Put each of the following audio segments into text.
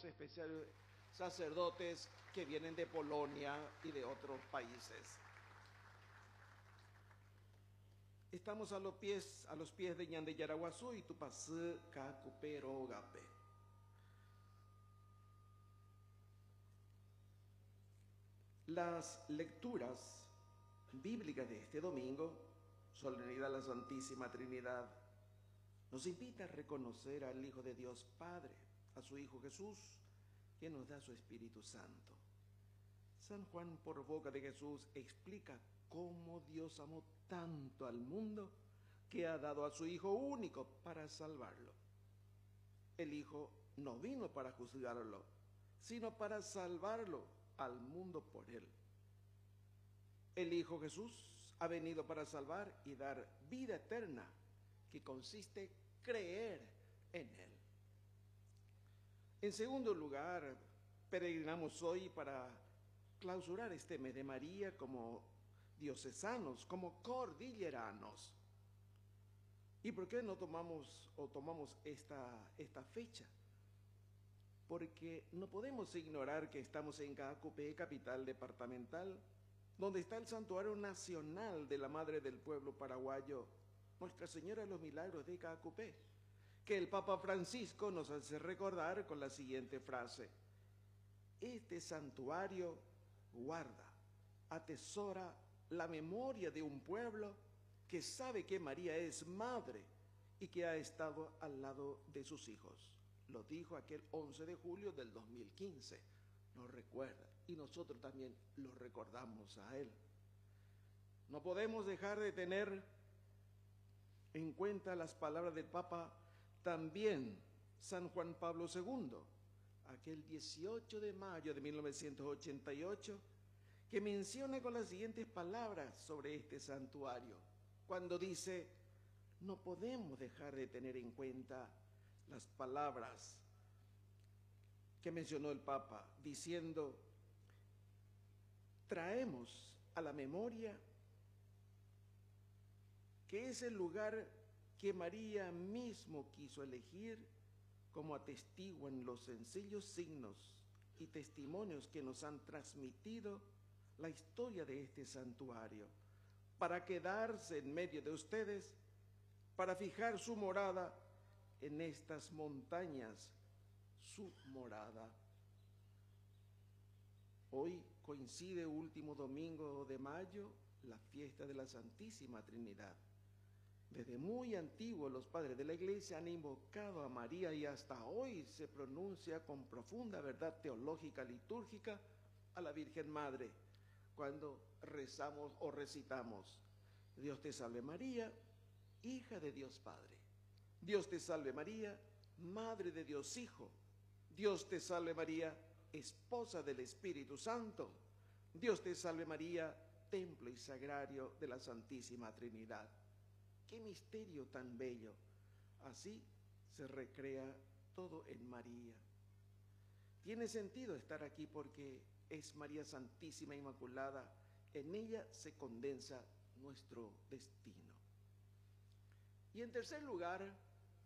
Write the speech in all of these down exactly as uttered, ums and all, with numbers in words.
especial sacerdotes que vienen de Polonia y de otros países. Estamos a los pies, a los pies de Ñande Yaraguazú y Tupasú Cacupero Gape. Las lecturas bíblicas de este domingo, Solemnidad de la Santísima Trinidad, nos invita a reconocer al Hijo de Dios Padre, a su Hijo Jesús, que nos da su Espíritu Santo. San Juan, por boca de Jesús, explica cómo Dios amó tanto al mundo que ha dado a su Hijo único para salvarlo. El Hijo no vino para juzgarlo, sino para salvarlo al mundo por él. El Hijo Jesús ha venido para salvar y dar vida eterna, que consiste en creer en él. En segundo lugar, peregrinamos hoy para clausurar este mes de María como diocesanos, como cordilleranos. ¿Y por qué no tomamos o tomamos esta, esta fecha? Porque no podemos ignorar que estamos en Caacupé, capital departamental, donde está el Santuario Nacional de la Madre del Pueblo Paraguayo, Nuestra Señora de los Milagros de Caacupé, que el Papa Francisco nos hace recordar con la siguiente frase: este santuario guarda, atesora la memoria de un pueblo que sabe que María es madre y que ha estado al lado de sus hijos. Lo dijo aquel once de julio del dos mil quince, nos recuerda, y nosotros también lo recordamos a él. No podemos dejar de tener en cuenta las palabras del Papa también San Juan Pablo segundo, aquel dieciocho de mayo de mil novecientos ochenta y ocho, que menciona con las siguientes palabras sobre este santuario, cuando dice: no podemos dejar de tener en cuenta las palabras que mencionó el Papa, diciendo: traemos a la memoria que es el lugar que María mismo quiso elegir, como atestiguan los sencillos signos y testimonios que nos han transmitido la historia de este santuario, para quedarse en medio de ustedes, para fijar su morada en estas montañas, su morada. Hoy coincide último domingo de mayo la fiesta de la Santísima Trinidad. Desde muy antiguo los padres de la Iglesia han invocado a María y hasta hoy se pronuncia con profunda verdad teológica litúrgica a la Virgen Madre cuando rezamos o recitamos: Dios te salve María, hija de Dios Padre. Dios te salve María, Madre de Dios Hijo. Dios te salve María, esposa del Espíritu Santo. Dios te salve María, templo y sagrario de la Santísima Trinidad. ¡Qué misterio tan bello! Así se recrea todo en María. Tiene sentido estar aquí porque es María Santísima Inmaculada. En ella se condensa nuestro destino. Y en tercer lugar,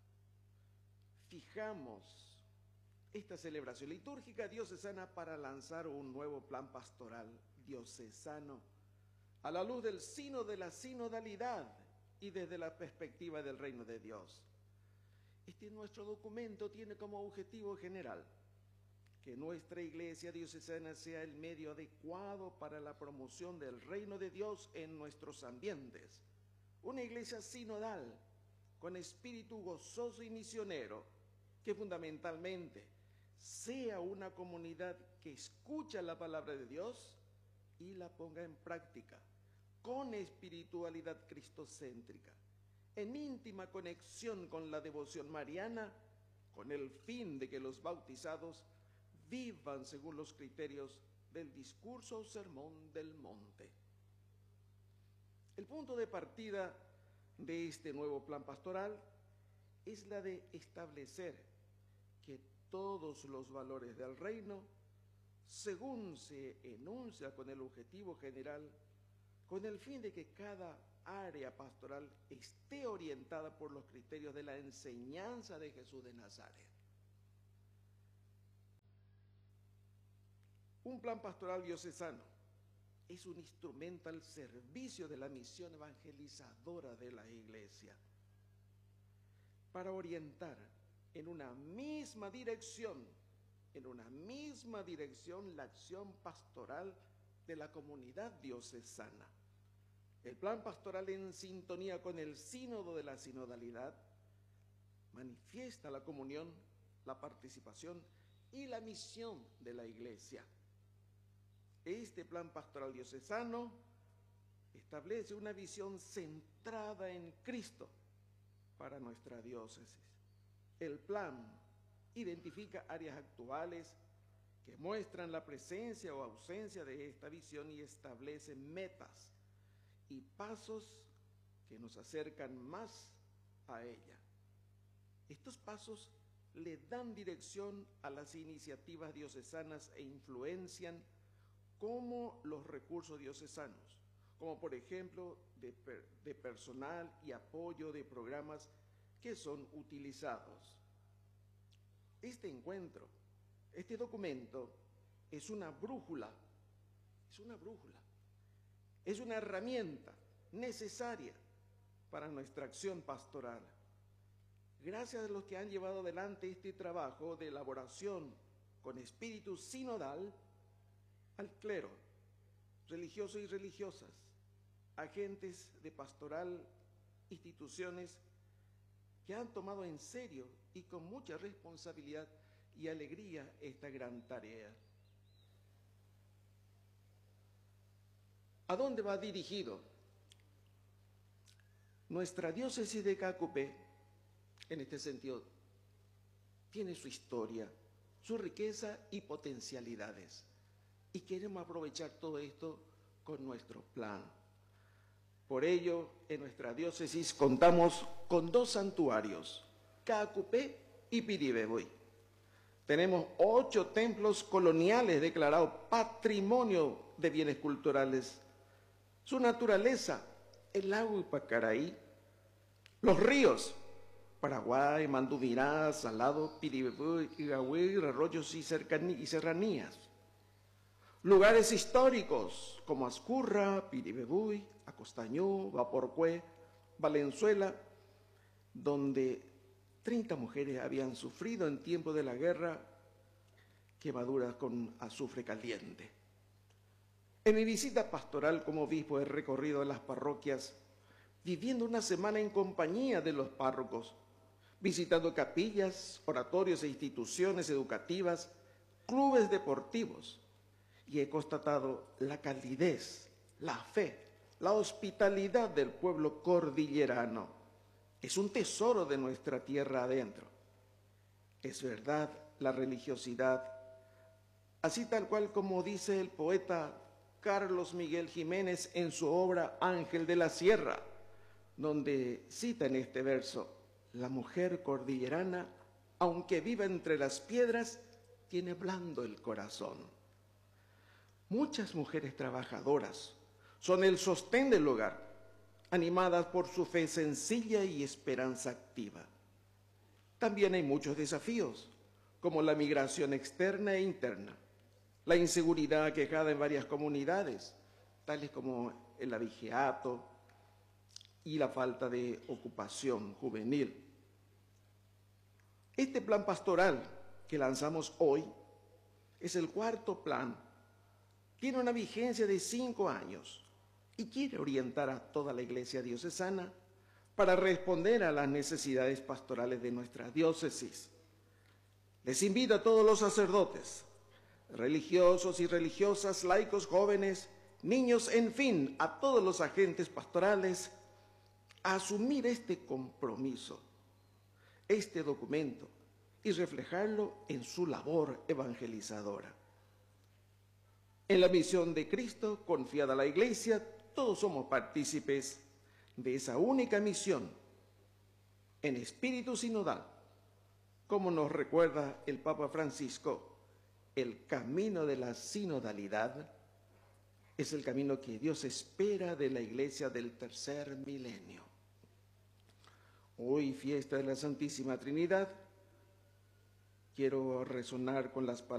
fijamos esta celebración litúrgica diocesana para lanzar un nuevo plan pastoral diocesano a la luz del sínodo de la sinodalidad y desde la perspectiva del reino de Dios. Este nuestro documento tiene como objetivo general que nuestra iglesia diocesana sea el medio adecuado para la promoción del reino de Dios en nuestros ambientes. Una iglesia sinodal, con espíritu gozoso y misionero, que fundamentalmente sea una comunidad que escucha la palabra de Dios y la ponga en práctica, con espiritualidad cristocéntrica, en íntima conexión con la devoción mariana, con el fin de que los bautizados vivan según los criterios del discurso o sermón del monte. El punto de partida de este nuevo plan pastoral es la de establecer que todos los valores del reino, según se enuncia con el objetivo general, con el fin de que cada área pastoral esté orientada por los criterios de la enseñanza de Jesús de Nazaret. Un plan pastoral diocesano es un instrumento al servicio de la misión evangelizadora de la Iglesia para orientar en una misma dirección, en una misma dirección la acción pastoral de la comunidad diocesana. El plan pastoral, en sintonía con el sínodo de la sinodalidad, manifiesta la comunión, la participación y la misión de la Iglesia. Este plan pastoral diocesano establece una visión centrada en Cristo para nuestra diócesis. El plan identifica áreas actuales que muestran la presencia o ausencia de esta visión y establece metas y pasos que nos acercan más a ella. Estos pasos le dan dirección a las iniciativas diocesanas e influencian cómo los recursos diocesanos, como por ejemplo de, per, de personal y apoyo de programas que son utilizados. Este encuentro, este documento es una brújula, es una brújula, es una herramienta necesaria para nuestra acción pastoral. Gracias a los que han llevado adelante este trabajo de elaboración con espíritu sinodal, al clero, religiosos y religiosas, agentes de pastoral, instituciones que han tomado en serio y con mucha responsabilidad y alegría esta gran tarea. ¿A dónde va dirigido? Nuestra diócesis de Cacupé, en este sentido, tiene su historia, su riqueza y potencialidades. Y queremos aprovechar todo esto con nuestro plan. Por ello, en nuestra diócesis contamos con dos santuarios, Cacupé y Piribebuy. Tenemos ocho templos coloniales declarados Patrimonio de Bienes Culturales. Su naturaleza, el lago Ipacaraí, los ríos, Paraguay, Mandumirá, Salado, Piribebuy, Igagüí, arroyos y, y serranías. Lugares históricos como Ascurra, Piribebuy, Acostañó, Vaporcué, Valenzuela, donde treinta mujeres habían sufrido en tiempo de la guerra quemaduras con azufre caliente. En mi visita pastoral como obispo he recorrido las parroquias, viviendo una semana en compañía de los párrocos, visitando capillas, oratorios e instituciones educativas, clubes deportivos, y he constatado la calidez, la fe, la hospitalidad del pueblo cordillerano. Es un tesoro de nuestra tierra adentro. Es verdad la religiosidad, así tal cual como dice el poeta Carlos Miguel Jiménez en su obra Ángel de la Sierra, donde cita en este verso: la mujer cordillerana, aunque viva entre las piedras, tiene blando el corazón. Muchas mujeres trabajadoras son el sostén del hogar, animadas por su fe sencilla y esperanza activa. También hay muchos desafíos, como la migración externa e interna, la inseguridad aquejada en varias comunidades, tales como el abigeato y la falta de ocupación juvenil. Este plan pastoral que lanzamos hoy es el cuarto plan. Tiene una vigencia de cinco años y quiere orientar a toda la Iglesia diocesana para responder a las necesidades pastorales de nuestra diócesis. Les invito a todos los sacerdotes, religiosos y religiosas, laicos, jóvenes, niños, en fin, a todos los agentes pastorales, a asumir este compromiso, este documento, y reflejarlo en su labor evangelizadora. En la misión de Cristo, confiada a la Iglesia, todos somos partícipes de esa única misión, en espíritu sinodal, como nos recuerda el Papa Francisco. El camino de la sinodalidad es el camino que Dios espera de la Iglesia del tercer milenio. Hoy, fiesta de la Santísima Trinidad, quiero resonar con las palabras